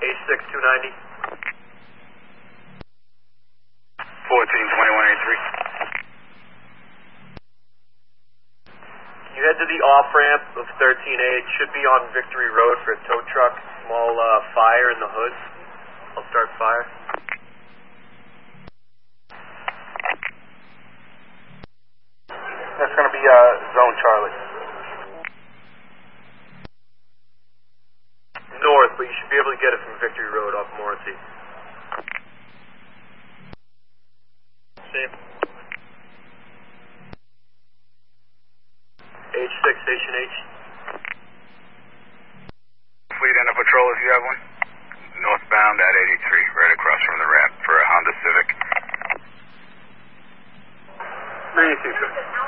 H6 290. 142183. You head to the off-ramp of 13A. It should be on Victory Road for a tow truck. Small fire in the hood. I'll start fire. That's going to be Zone Charlie. North, but you should be able to get it from Victory Road off Morrissey. Same. H6, Station H. Fleet and a patrol if you have one. Northbound at 83, right across from the ramp for a Honda Civic. 92, sir.